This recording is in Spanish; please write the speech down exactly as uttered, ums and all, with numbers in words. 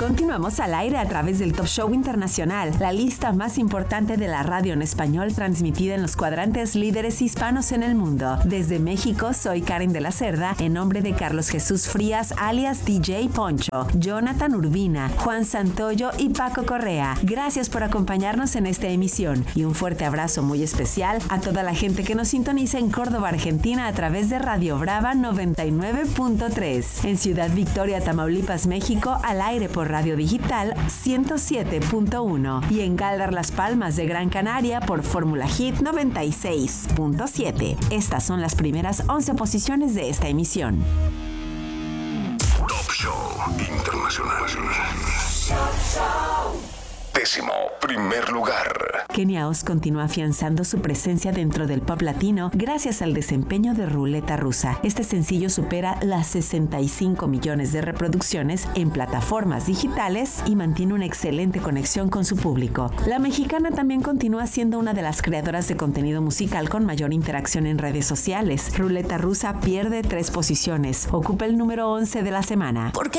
Continuamos al aire a través del Top Show Internacional, la lista más importante de la radio en español transmitida en los cuadrantes líderes hispanos en el mundo. Desde México, soy Karen de la Cerda, en nombre de Carlos Jesús Frías, alias D J Poncho, Jonathan Urbina, Juan Santoyo y Paco Correa. Gracias por acompañarnos en esta emisión y un fuerte abrazo muy especial a toda la gente que nos sintoniza en Córdoba, Argentina a través de Radio Brava noventa y nueve punto tres, en Ciudad Victoria, Tamaulipas, México, al aire por Radio Digital ciento siete punto uno y en Galdar, Las Palmas de Gran Canaria por Fórmula Hit noventa y seis punto siete. Estas son las primeras once posiciones de esta emisión. Top Show Internacional. Décimo primer lugar. Kenia Oz continúa afianzando su presencia dentro del pop latino gracias al desempeño de Ruleta Rusa. Este sencillo supera las sesenta y cinco millones de reproducciones en plataformas digitales y mantiene una excelente conexión con su público. La mexicana también continúa siendo una de las creadoras de contenido musical con mayor interacción en redes sociales. Ruleta Rusa pierde tres posiciones, ocupa el número once de la semana. Porque